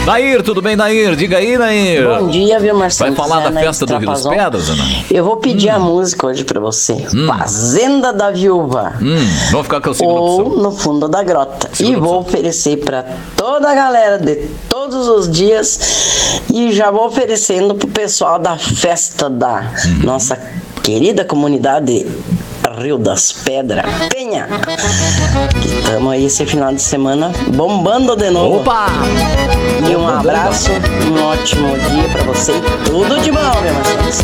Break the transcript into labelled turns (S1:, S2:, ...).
S1: Nair, tudo bem, Nair? Diga aí, Nair.
S2: Bom dia, viu, Marcelo?
S1: Vai falar da festa do Rio das Pedras, Ana?
S2: Eu vou pedir a música hoje pra você. Fazenda da Viúva.
S1: Vamos ficar com a segunda
S2: Ou
S1: opção.
S2: No Fundo da Grota.
S1: Segunda
S2: E vou
S1: opção.
S2: oferecer pra toda a galera de todos os dias. E já vou oferecendo pro pessoal da festa da nossa querida comunidade Rio das Pedras, Penha. Que estamos aí esse final de semana bombando de novo.
S1: Opa!
S2: E um abraço, um ótimo dia pra você e tudo de bom, meu Marcelo.